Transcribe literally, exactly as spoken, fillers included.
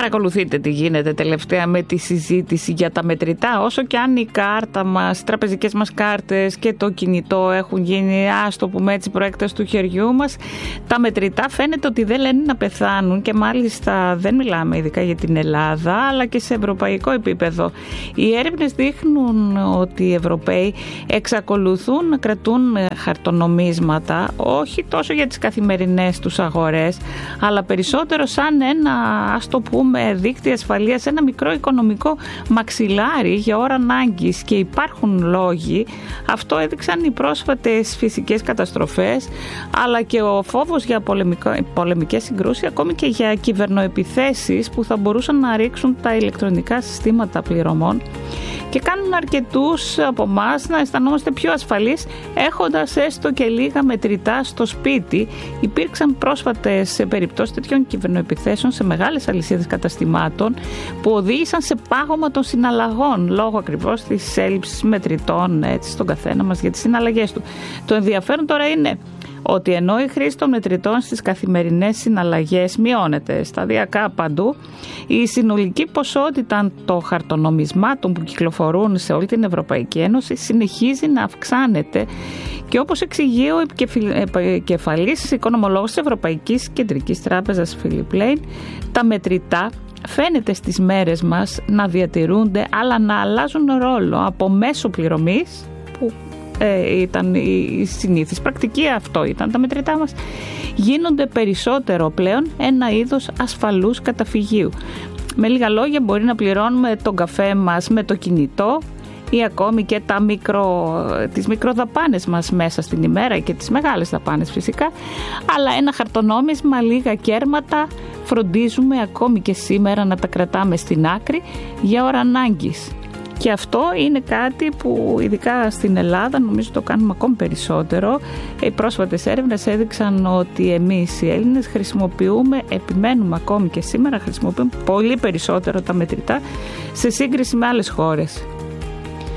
Παρακολουθείτε τι γίνεται τελευταία με τη συζήτηση για τα μετρητά, όσο και αν η κάρτα μας, οι τραπεζικές μας κάρτες και το κινητό έχουν γίνει, ας το πούμε έτσι, προέκταση του χεριού μας, τα μετρητά φαίνεται ότι δεν λένε να πεθάνουν, και μάλιστα δεν μιλάμε ειδικά για την Ελλάδα, αλλά και σε ευρωπαϊκό επίπεδο. Οι έρευνες δείχνουν ότι οι Ευρωπαίοι εξακολουθούν να κρατούν χαρτονομίσματα, όχι τόσο για τις καθημερινές τους αγορές, αλλά περισσότερο σαν ένα, ας το πούμε, δίκτυο ασφαλείας, ένα μικρό οικονομικό μαξιλάρι για ώρα ανάγκης, και υπάρχουν λόγοι. Αυτό έδειξαν οι πρόσφατες φυσικές καταστροφές, αλλά και ο φόβος για πολεμικές συγκρούσεις, ακόμη και για κυβερνοεπιθέσεις που θα μπορούσαν να ρίξουν τα ηλεκτρονικά συστήματα πληρωμών, και κάνουν αρκετούς από εμάς να αισθανόμαστε πιο ασφαλείς έχοντας έστω και λίγα μετρητά στο σπίτι. Υπήρξαν πρόσφατες περιπτώσεις τέτοιων κυβερνοεπιθέσεων σε μεγάλες αλυσίδες καταστημάτων που οδήγησαν σε πάγωμα των συναλλαγών λόγω ακριβώς της έλλειψης μετρητών, έτσι, στον καθένα μας για τις συναλλαγές του. Το ενδιαφέρον τώρα είναι ότι ενώ η χρήση των μετρητών στις καθημερινές συναλλαγές μειώνεται σταδιακά παντού, η συνολική ποσότητα των χαρτονομισμάτων που κυκλοφορούν σε όλη την Ευρωπαϊκή Ένωση συνεχίζει να αυξάνεται, και όπως εξηγεί ο επικεφαλής οικονομολόγος της Ευρωπαϊκής Κεντρικής Τράπεζας Φίλιπ Λέιν, τα μετρητά φαίνεται στις μέρες μας να διατηρούνται, αλλά να αλλάζουν ρόλο από μέσο πληρωμής, που Ε, ήταν η συνήθις πρακτική, αυτό ήταν τα μετρητά μας, γίνονται περισσότερο πλέον ένα είδος ασφαλούς καταφυγίου. Με λίγα λόγια, μπορεί να πληρώνουμε τον καφέ μας με το κινητό ή ακόμη και τα μικρο, τις μικροδαπάνες μας μέσα στην ημέρα, και τις μεγάλες δαπάνες φυσικά, αλλά ένα χαρτονόμισμα, λίγα κέρματα, φροντίζουμε ακόμη και σήμερα να τα κρατάμε στην άκρη για ώρα ανάγκης. Και αυτό είναι κάτι που ειδικά στην Ελλάδα νομίζω το κάνουμε ακόμη περισσότερο. Οι πρόσφατες έρευνες έδειξαν ότι εμείς οι Έλληνες χρησιμοποιούμε, επιμένουμε ακόμη και σήμερα, χρησιμοποιούμε πολύ περισσότερο τα μετρητά σε σύγκριση με άλλες χώρες.